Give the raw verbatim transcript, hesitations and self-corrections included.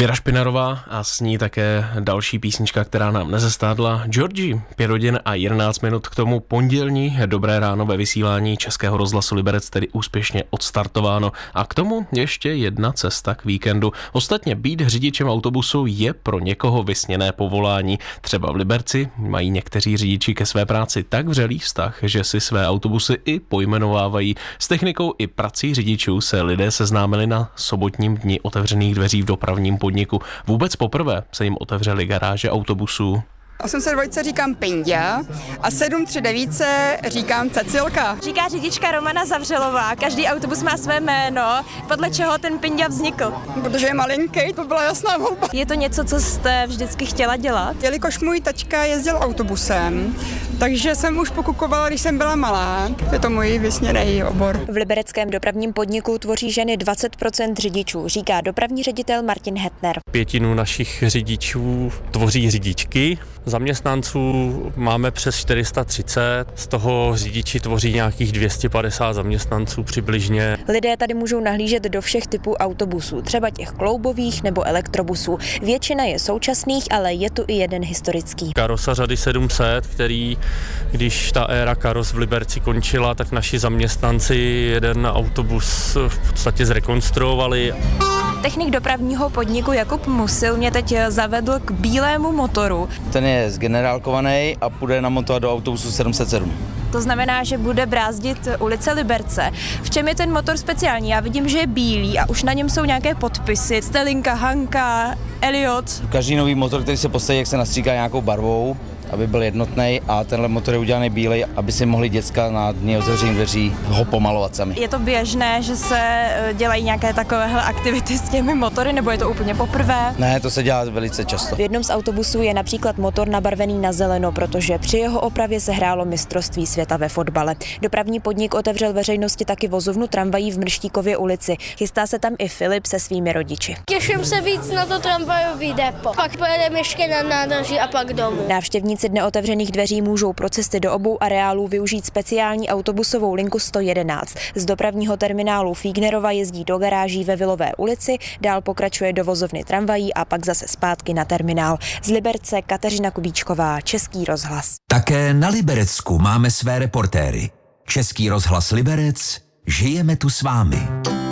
Věra Špinarová a s ní také další písnička, která nám nezestádla. Georgie, pět hodin a jedenáct minut k tomu pondělní dobré ráno ve vysílání Českého rozhlasu Liberec, tedy úspěšně odstartováno. A k tomu ještě jedna cesta k víkendu. Ostatně být řidičem autobusu je pro někoho vysněné povolání. Třeba v Liberci mají někteří řidiči ke své práci tak vřelý vztah, že si své autobusy i pojmenovávají. S technikou i prací řidičů se lidé seznámili na sobotním dni otevřených dveří v dopravním podniku. Vůbec poprvé se jim otevřely garáže autobusů. osm set dva říkám Pindia a sedm tři devět říkám Cecilka. Říká řidička Romana Zavřelová. Každý autobus má své jméno, podle čeho ten Pindia vznikl. Protože je malinký, to byla jasná volba. Je to něco, co jste vždycky chtěla dělat? Jelikož můj tačka jezdil autobusem, takže jsem už pokukovala, když jsem byla malá. Je to můj vysněný obor. V libereckém dopravním podniku tvoří ženy dvacet procent řidičů, říká dopravní ředitel Martin Hetner. Pětinu našich řidičů tvoří řidičky. Zaměstnanců máme přes čtyři sta třicet, z toho řidiči tvoří nějakých dvě stě padesát zaměstnanců přibližně. Lidé tady můžou nahlížet do všech typů autobusů, třeba těch kloubových nebo elektrobusů. Většina je současných, ale je tu i jeden historický. Karosa řady sedm set, který, když ta éra karos v Liberci končila, tak naši zaměstnanci jeden autobus v podstatě zrekonstruovali. Technik dopravního podniku Jakub Musil mě teď zavedl k bílému motoru. Ten je zgenerálkovaný a půjde namontovat do autobusu sedm set sedm. To znamená, že bude brázdit ulice Liberce. V čem je ten motor speciální? Já vidím, že je bílý a už na něm jsou nějaké podpisy. Stelinka, Hanka, Elliot. Každý nový motor, který se postaví, jak se nastříká nějakou barvou, aby byl jednotný, a tenhle motor je udělaný bílej, aby si mohli děcka na dní otevřených dveří ho pomalovat sami. Je to běžné, že se dělají nějaké takovéhle aktivity s těmi motory, nebo je to úplně poprvé? Ne, to se dělá velice často. V jednom z autobusů je například motor nabarvený na zeleno, protože při jeho opravě se hrálo mistrovství světa ve fotbale. Dopravní podnik otevřel veřejnosti taky vozovnu tramvají v Mrštíkově ulici. Chystá se tam i Filip se svými rodiči. Těším se víc na to tramvajový depo. Pak pojedeme ještě na nádraží a pak domů. Návštěvníci Dne otevřených dveří můžou pro cesty do obou areálů využít speciální autobusovou linku sto jedenáct. Z dopravního terminálu Fígnerova jezdí do garáží ve Vilové ulici, dál pokračuje do vozovny tramvají a pak zase zpátky na terminál. Z Liberce Kateřina Kubíčková, Český rozhlas. Také na Liberecku máme své reportéry. Český rozhlas Liberec, žijeme tu s vámi.